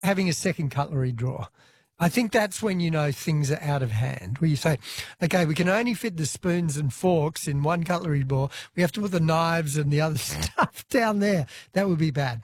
having a second cutlery drawer. I think that's when you know things are out of hand, where you say, okay, we can only fit the spoons and forks in one cutlery drawer. We have to put the knives and the other stuff down there. That would be bad.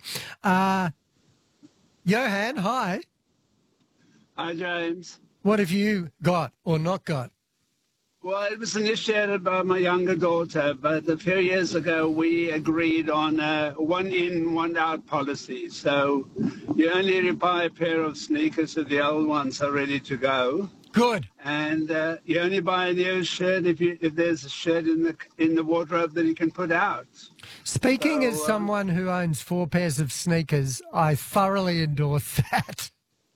Johan, hi. Hi, James. What have you got or not got? Well, it was initiated by my younger daughter, but a few years ago we agreed on a one in, one out policy. So you only buy a pair of sneakers if the old ones are ready to go. Good. And you only buy a new shirt if there's a shirt in the wardrobe that you can put out. Speaking as someone who owns 4 pairs of sneakers, I thoroughly endorse that.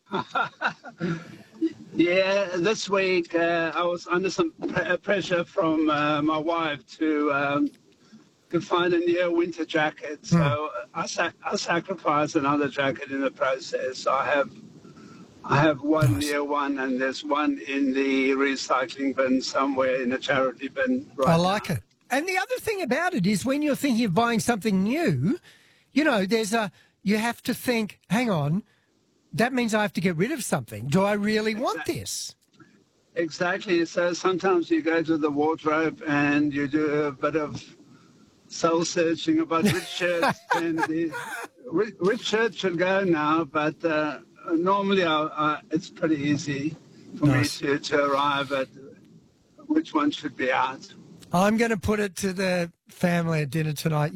Yeah, this week I was under some pressure from my wife to find a new winter jacket. So I sacrificed another jacket in the process. I have one new one, and there's one in the recycling bin somewhere in a charity bin right I like it. And the other thing about it is when you're thinking of buying something new, you know, you have to think, hang on, that means I have to get rid of something. Do I really want this? Exactly. So sometimes you go to the wardrobe and you do a bit of soul searching about which shirts which shirt should go now. But normally it's pretty easy for me to arrive at which one should be out. I'm going to put it to the family at dinner tonight.